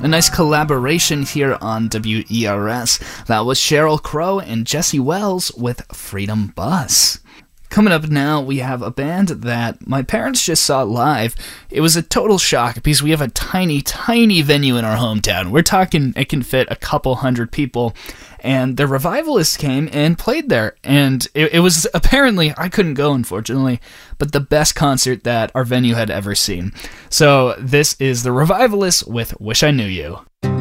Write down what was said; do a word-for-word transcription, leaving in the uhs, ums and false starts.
A nice collaboration here on W E R S. That was Sheryl Crow and Jesse Wells with Freedom Bus. Coming up now, we have a band that my parents just saw live. It was a total shock because we have a tiny, tiny venue in our hometown. We're talking it can fit a couple hundred people. And the Revivalists came and played there. And it, it was apparently, I couldn't go unfortunately, but the best concert that our venue had ever seen. So this is the Revivalists with Wish I Knew You.